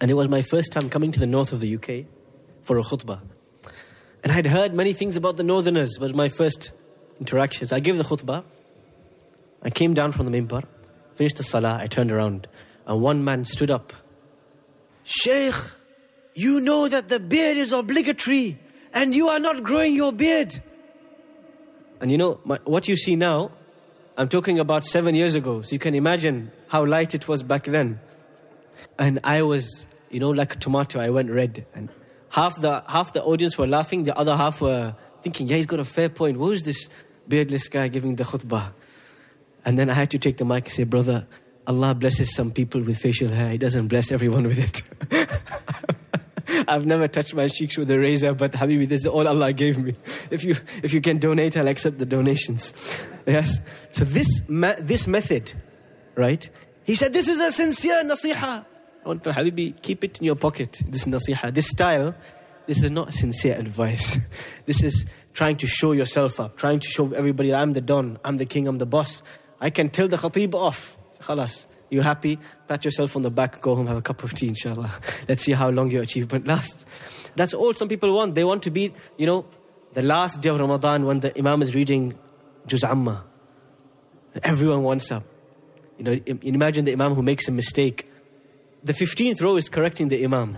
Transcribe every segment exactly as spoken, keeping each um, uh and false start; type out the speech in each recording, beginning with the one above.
And it was my first time coming to the north of the U K for a khutbah. And I'd heard many things about the northerners, but my first interactions. I gave the khutbah. I came down from the minbar, finished the salah, I turned around, and one man stood up. Shaykh, you know that the beard is obligatory, and you are not growing your beard. And you know, my, what you see now, I'm talking about seven years ago, so you can imagine how light it was back then. And I was, you know, like a tomato, I went red. And half the half the audience were laughing, the other half were thinking, yeah, he's got a fair point. Who is this beardless guy giving the khutbah? And then I had to take the mic and say, brother, Allah blesses some people with facial hair. He doesn't bless everyone with it. I've never touched my cheeks with a razor, but Habibi, this is all Allah gave me. If you if you can donate, I'll accept the donations. Yes. So this ma- this method, right? He said, this is a sincere nasiha. I want to, Habibi, keep it in your pocket. This nasiha, this style, this is not sincere advice. This is trying to show yourself up, trying to show everybody, I'm the don, I'm the king, I'm the boss. I can tell the khatib off. Khalas. You happy? Pat yourself on the back, go home, have a cup of tea, inshallah. Let's see how long your achievement lasts. That's all some people want. They want to be, you know, the last day of Ramadan when the Imam is reading Juz Amma. Everyone wants up. You know, imagine the Imam who makes a mistake. The fifteenth row is correcting the Imam.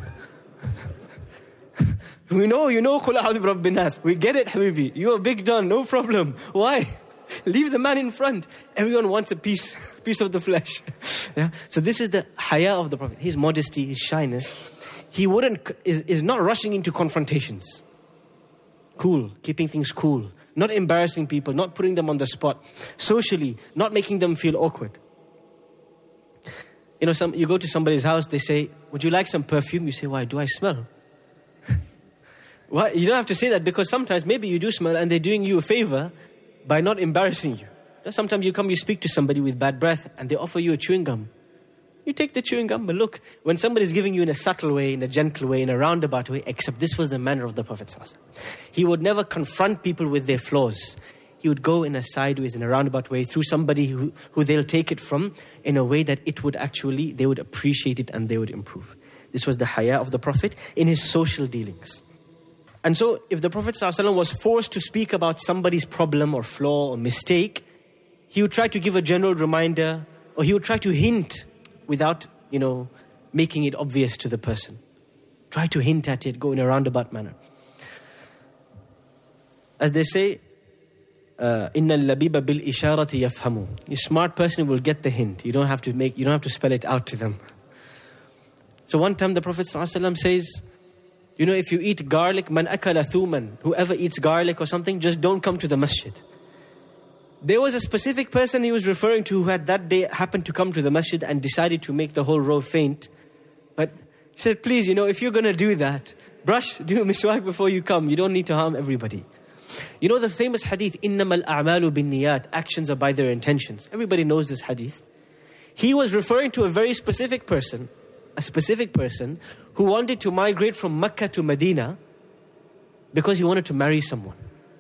We know, you know, Qul a'udhu bi rabbin nas. We get it, Habibi. You're a big don, no problem. Why? Leave the man in front. Everyone wants a piece, piece of the flesh. Yeah. So this is the haya of the Prophet. His modesty, his shyness. He wouldn't is, is not rushing into confrontations. Cool, keeping things cool, not embarrassing people, not putting them on the spot. Socially, not making them feel awkward. You know, some you go to somebody's house, they say, "Would you like some perfume?" You say, "Why? Do I smell?" Why? You don't have to say that, because sometimes maybe you do smell and they're doing you a favor by not embarrassing you. Sometimes you come, you speak to somebody with bad breath and they offer you a chewing gum. You take the chewing gum, but look, when somebody's giving you in a subtle way, in a gentle way, in a roundabout way, except this was the manner of the Prophet. He would never confront people with their flaws. He would go in a sideways, in a roundabout way, through somebody who, who they'll take it from in a way that it would actually, they would appreciate it and they would improve. This was the haya of the Prophet in his social dealings. And so if the Prophet ﷺ was forced to speak about somebody's problem or flaw or mistake, he would try to give a general reminder, or he would try to hint without, you know, making it obvious to the person. Try to hint at it, go in a roundabout manner. As they say, uh, إِنَّ اللَّبِيبَ بِالْإِشَارَةِ يَفْهَمُ. A smart person will get the hint. You don't have to make, you don't have to spell it out to them. So one time the Prophet ﷺ says, you know, if you eat garlic, man akala thuman, whoever eats garlic or something, just don't come to the masjid. There was a specific person he was referring to who had that day happened to come to the masjid and decided to make the whole row faint. But he said, please, you know, if you're going to do that, brush, do a miswak before you come. You don't need to harm everybody. You know the famous hadith, إِنَّمَا الْأَعْمَالُ بِالنِّيَّاتِ, actions are by their intentions. Everybody knows this hadith. He was referring to a very specific person, a specific person who wanted to migrate from Mecca to Medina because he wanted to marry someone.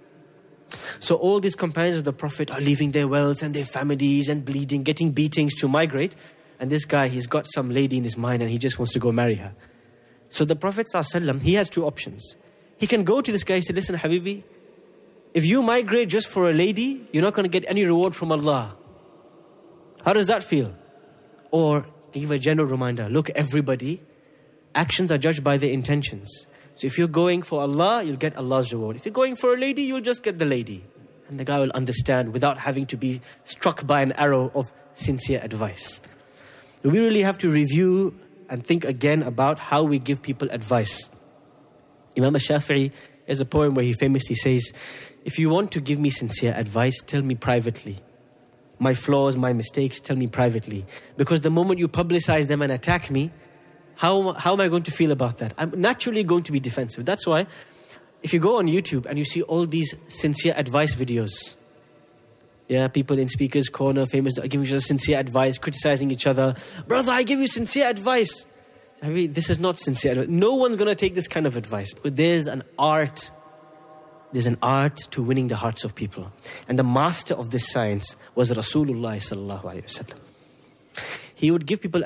So all these companions of the Prophet are leaving their wealth and their families and bleeding, getting beatings to migrate. And this guy, he's got some lady in his mind and he just wants to go marry her. So the Prophet ﷺ, he has two options. He can go to this guy and say, listen, Habibi, if you migrate just for a lady, you're not going to get any reward from Allah. How does that feel? Or give a general reminder, look, everybody, actions are judged by their intentions. So if you're going for Allah, you'll get Allah's reward. If you're going for a lady, you'll just get the lady. And the guy will understand without having to be struck by an arrow of sincere advice. We really have to review and think again about how we give people advice. Imam al-Shafi'i has a poem where he famously says, if you want to give me sincere advice, tell me privately. My flaws, my mistakes, tell me privately. Because the moment you publicize them and attack me, how, how am I going to feel about that? I'm naturally going to be defensive. That's why if you go on YouTube and you see all these sincere advice videos, yeah, people in Speaker's Corner, famous, giving each other sincere advice, criticizing each other. Brother, I give you sincere advice. I mean, this is not sincere advice. No one's going to take this kind of advice. But there's an art. There's an art to winning the hearts of people. And the master of this science was Rasulullah sallallahu alaihi wasallam. He would give people